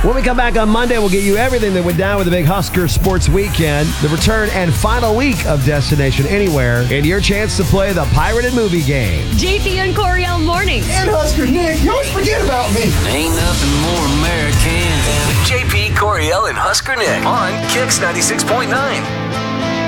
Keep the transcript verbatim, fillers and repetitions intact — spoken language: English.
When we come back on Monday, we'll get you everything that went down with the big Husker Sports Weekend, the return and final week of Destination Anywhere, and your chance to play the Pirated Movie Game. J P and Coriel mornings. And Husker Nick, you always forget about me. Ain't nothing more American than J P, Coriel, and Husker Nick on Kix ninety-six point nine.